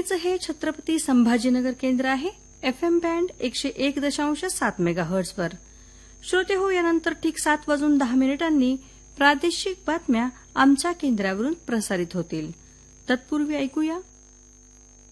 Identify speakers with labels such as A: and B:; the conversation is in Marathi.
A: आकाशवाणीचं हे छत्रपती संभाजीनगर केंद्र आहे. FM band 101.7 मेगाहर्ट्झवर. श्रोते हो, यानंतर ठीक 7:10 प्रादेशिक बातम्या आमच्या केंद्रावरून प्रसारित होतील. तत्पूर्वी ऐकूया